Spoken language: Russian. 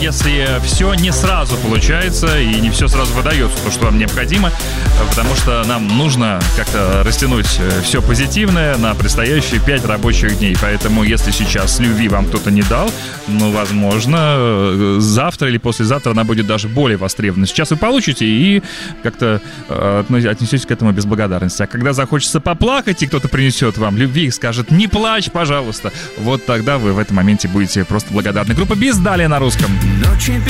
Если все не сразу получается и не все сразу выдается, то, что вам необходимо, потому что нам нужно как-то растянуть все позитивное на предстоящие 5 рабочих дней. Поэтому, если сейчас любви вам кто-то не дал, возможно, завтра или послезавтра она будет даже более востребована. Сейчас вы получите и как-то отнесетесь к этому без благодарности. А когда захочется поплакать, и кто-то принесет вам любви и скажет: не плачь, пожалуйста, вот тогда вы в этом моменте будете просто благодарны. Группа Бис, далее на русском. Ночи